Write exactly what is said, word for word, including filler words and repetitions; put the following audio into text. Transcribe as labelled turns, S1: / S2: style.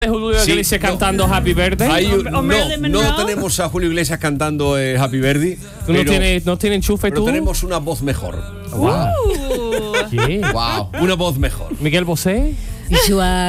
S1: Julio
S2: Sí,
S1: Iglesias
S2: no.
S1: cantando Happy Birthday.
S2: Hay un-
S3: O Marilyn
S2: no, no
S3: Monroe.
S2: tenemos a Julio Iglesias cantando eh, Happy Birthday.
S1: ¿Tú no
S2: pero,
S1: tienes, no tienes enchufe
S2: pero
S1: tú?
S2: tenemos una voz mejor.
S1: Wow.
S3: Uh.
S1: ¿Qué?
S2: Wow, una voz mejor.
S1: Miguel Bosé.
S4: Joao